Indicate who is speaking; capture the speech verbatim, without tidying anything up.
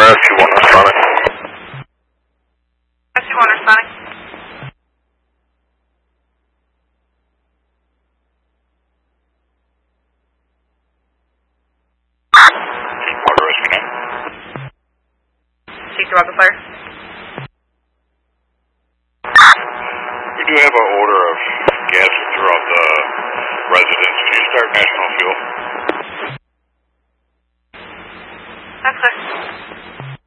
Speaker 1: rescue one responding.
Speaker 2: Rescue one responding.
Speaker 1: Order rescue name.
Speaker 2: Chief Rocket Fire.
Speaker 1: We do have an order